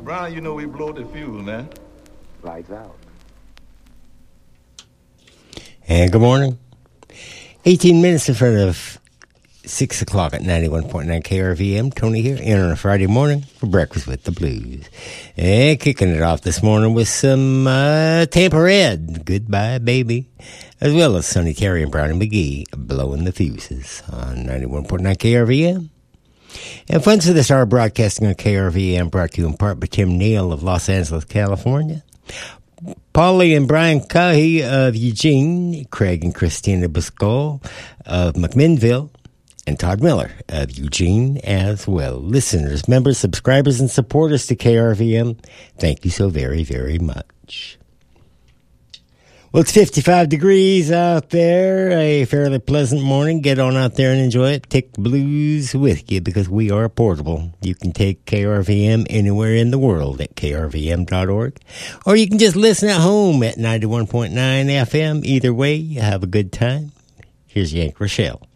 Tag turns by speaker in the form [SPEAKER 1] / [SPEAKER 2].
[SPEAKER 1] Brown, you know we blow the fuse, man.
[SPEAKER 2] Lights out.
[SPEAKER 3] And good morning. 18 minutes in front of 6 o'clock at 91.9 KRVM. Tony here, in on a Friday morning for Breakfast with the Blues. And kicking it off this morning with some Tampa Red, Goodbye Baby, as well as Sonny Terry and Brownie McGee, Blowing the Fuses on 91.9 KRVM. And funds for this hour broadcasting on KRVM, brought to you in part by Tim Neal of Los Angeles, California, Paulie and Brian Cahy of Eugene, Craig and Christina Buscol of McMinnville, and Todd Miller of Eugene as well. Listeners, members, subscribers, and supporters to KRVM, thank you so very, very much. Well, it's 55 degrees out there, a fairly pleasant morning. Get on out there and enjoy it. Take the blues with you because we are portable. You can take KRVM anywhere in the world at krvm.org, or you can just listen at home at 91.9 FM. Either way, you have a good time. Here's Yank Rochelle.